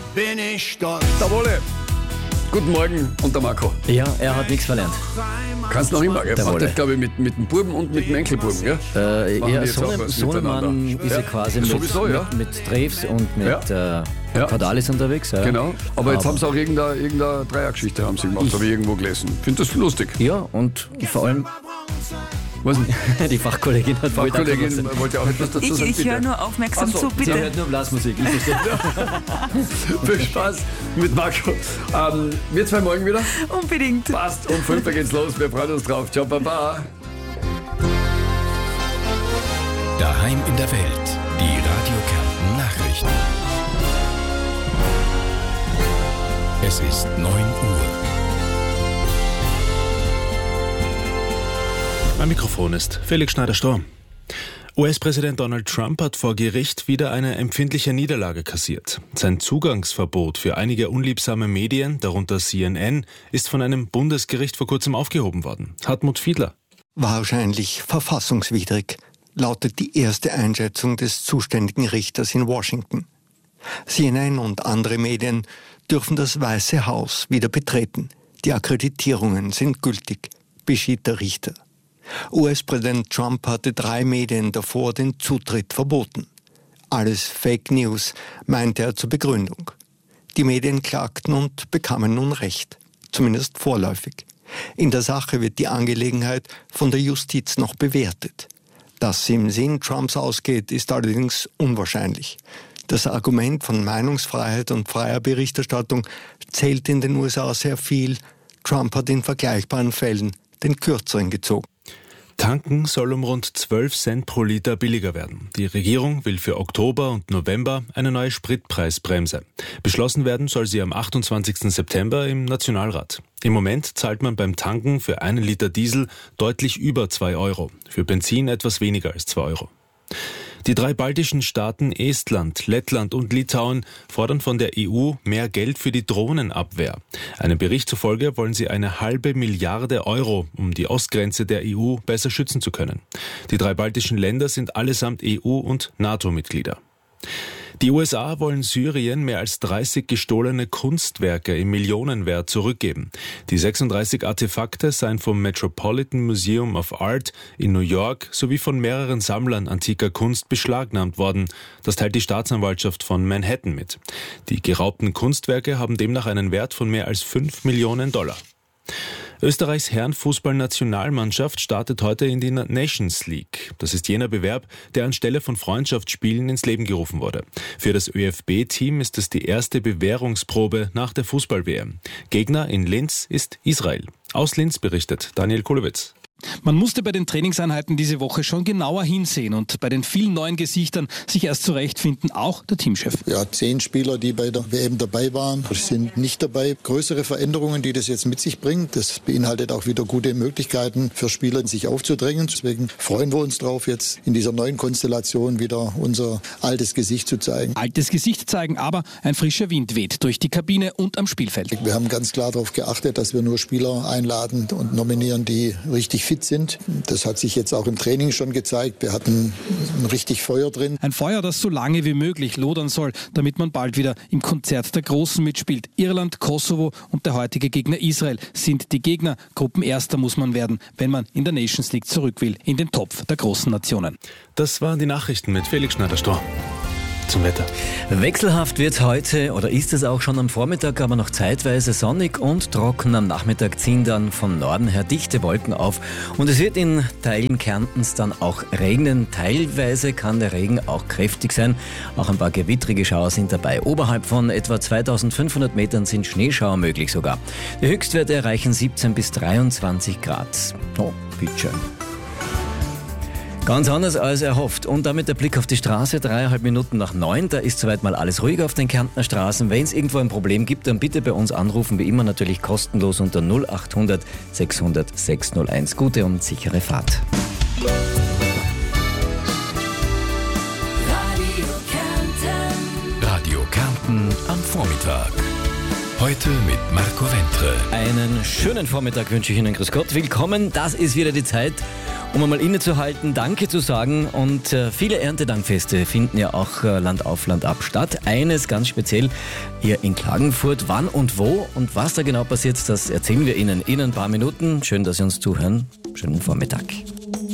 bin ich stolz. Der Wolle. Guten Morgen und der Marco. Ja, er hat nichts verlernt. Kannst noch immer, er Der macht Wolle. das, glaube ich, mit dem Buben und mit dem Enkelbuben, gell? Machen die Ja, jetzt auch was Sohnemann miteinander? ist ja quasi sowieso, ja. mit Treves und mit Ja. Cordalis unterwegs. Ja. Genau, aber jetzt haben sie auch irgendeine Dreiergeschichte haben sie gemacht, habe ich irgendwo gelesen. Ich finde das lustig. Ja, und vor allem Was denn? die Fachkollegin hat Frau Kollegin wollte auch etwas dazu sagen, Ich höre nur aufmerksam Ach so, zu, Sie bitte. hört nur Blasmusik. Ich verstehe. Viel Spaß mit Marco. Wir zwei morgen wieder. Unbedingt. Passt, um 5 Uhr geht's los. Wir freuen uns drauf. Ciao, Baba. Daheim in der Welt. Die Radio Kärnten Nachrichten. Es ist 9 Uhr. Am Mikrofon ist Felix Schneider-Storm. US-Präsident Donald Trump hat vor Gericht wieder eine empfindliche Niederlage kassiert. Sein Zugangsverbot für einige unliebsame Medien, darunter CNN, ist von einem Bundesgericht vor kurzem aufgehoben worden. Hartmut Fiedler. Wahrscheinlich verfassungswidrig, lautet die erste Einschätzung des zuständigen Richters in Washington. CNN und andere Medien dürfen das Weiße Haus wieder betreten. Die Akkreditierungen sind gültig, beschied der Richter. US-Präsident Trump hatte 3 Medien davor den Zutritt verboten. Alles Fake News, meinte er zur Begründung. Die Medien klagten und bekamen nun Recht, zumindest vorläufig. In der Sache wird die Angelegenheit von der Justiz noch bewertet. Dass sie im Sinn Trumps ausgeht, ist allerdings unwahrscheinlich. Das Argument von Meinungsfreiheit und freier Berichterstattung zählt in den USA sehr viel. Trump hat in vergleichbaren Fällen den Kürzeren gezogen. Tanken soll um rund 12 Cent pro Liter billiger werden. Die Regierung will für Oktober und November eine neue Spritpreisbremse. Beschlossen werden soll sie am 28. September im Nationalrat. Im Moment zahlt man beim Tanken für 1 Liter Diesel deutlich über 2 Euro, für Benzin etwas weniger als 2 Euro. Die 3 baltischen Staaten Estland, Lettland und Litauen fordern von der EU mehr Geld für die Drohnenabwehr. Einem Bericht zufolge wollen sie 1,5 Milliarde Euro, um die Ostgrenze der EU besser schützen zu können. Die 3 baltischen Länder sind allesamt EU- und NATO-Mitglieder. Die USA wollen Syrien mehr als 30 gestohlene Kunstwerke im Millionenwert zurückgeben. Die 36 Artefakte seien vom Metropolitan Museum of Art in New York sowie von mehreren Sammlern antiker Kunst beschlagnahmt worden. Das teilt die Staatsanwaltschaft von Manhattan mit. Die geraubten Kunstwerke haben demnach einen Wert von mehr als 5 Millionen $. Österreichs Herrenfußballnationalmannschaft startet heute in die Nations League. Das ist jener Bewerb, der anstelle von Freundschaftsspielen ins Leben gerufen wurde. Für das ÖFB-Team ist es die erste Bewährungsprobe nach der Fußball-WM. Gegner in Linz ist Israel. Aus Linz berichtet Daniel Kulowitz. Man musste bei den Trainingseinheiten diese Woche schon genauer hinsehen und bei den vielen neuen Gesichtern sich erst zurechtfinden, auch der Teamchef. Ja, 10 Spieler, die bei der WM dabei waren, sind nicht dabei. Größere Veränderungen, die das jetzt mit sich bringt. Das beinhaltet auch wieder gute Möglichkeiten für Spieler, sich aufzudrängen. Deswegen freuen wir uns drauf, jetzt in dieser neuen Konstellation wieder unser altes Gesicht zu zeigen. Altes Gesicht zeigen, aber ein frischer Wind weht durch die Kabine und am Spielfeld. Wir haben ganz klar darauf geachtet, dass wir nur Spieler einladen und nominieren, die richtig fit sind. Das hat sich jetzt auch im Training schon gezeigt. Wir hatten richtig Feuer drin. Ein Feuer, das so lange wie möglich lodern soll, damit man bald wieder im Konzert der Großen mitspielt. Irland, Kosovo und der heutige Gegner Israel sind die Gegner. Gruppenerster muss man werden, wenn man in der Nations League zurück will, in den Topf der großen Nationen. Das waren die Nachrichten mit Felix Schneider-Storm. Zum Wetter. Wechselhaft wird heute, oder ist es auch schon am Vormittag, aber noch zeitweise sonnig und trocken. Am Nachmittag ziehen dann von Norden her dichte Wolken auf und es wird in Teilen Kärntens dann auch regnen. Teilweise kann der Regen auch kräftig sein. Auch ein paar gewittrige Schauer sind dabei. Oberhalb von etwa 2500 Metern sind Schneeschauer möglich sogar. Die Höchstwerte erreichen 17 bis 23 Grad. Oh, bitteschön. Ganz anders als erhofft. Und damit der Blick auf die Straße, 3,5 Minuten nach 9. Da ist soweit mal alles ruhig auf den Kärntner Straßen. Wenn es irgendwo ein Problem gibt, dann bitte bei uns anrufen. Wie immer natürlich kostenlos unter 0800 600 601. Gute und sichere Fahrt. Radio Kärnten am Vormittag. Heute mit Marco Wentre. Einen schönen Vormittag wünsche ich Ihnen. Grüß Gott, willkommen. Das ist wieder die Zeit, um einmal innezuhalten, Danke zu sagen. Und viele Erntedankfeste finden ja auch Land auf, Land ab statt. Eines ganz speziell hier in Klagenfurt. Wann und wo und was da genau passiert, das erzählen wir Ihnen in ein paar Minuten. Schön, dass Sie uns zuhören. Schönen Vormittag.